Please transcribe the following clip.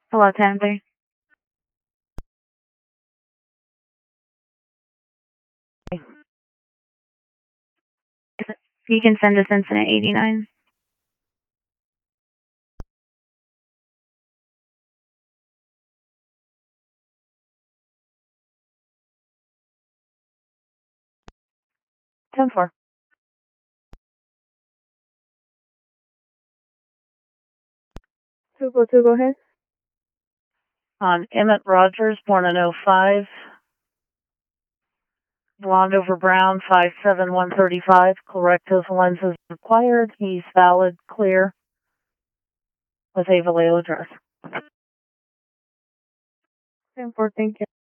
Hello, Tansy. You can send us incident 89. Ten four. Two, go ahead. On Emmett Rogers, born in 05. Blonde over brown, 5'7", 135. Corrective lenses required. He's valid, clear, with a Vallejo address. 10-4, thank you.